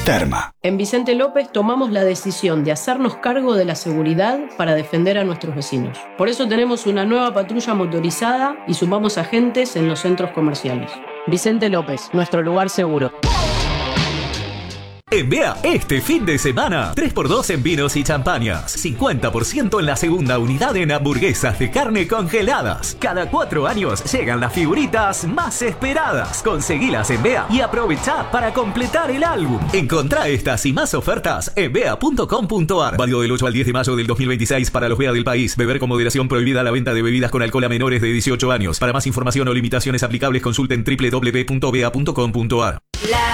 Terma. En Vicente López tomamos la decisión de hacernos cargo de la seguridad para defender a nuestros vecinos. Por eso tenemos una nueva patrulla motorizada y sumamos agentes en los centros comerciales. Vicente López, nuestro lugar seguro. En BEA, este fin de semana, 3x2 en vinos y champañas. 50% en la segunda unidad en hamburguesas de carne congeladas. Cada 4 años llegan las figuritas más esperadas. Conseguilas en BEA y aprovecha para completar el álbum. Encontrá estas y más ofertas en bea.com.ar. Válido del 8 al 10 de mayo del 2026 para los BEA del país. Beber con moderación, prohibida la venta de bebidas con alcohol a menores de 18 años. Para más información o limitaciones aplicables, consulten www.bea.com.ar.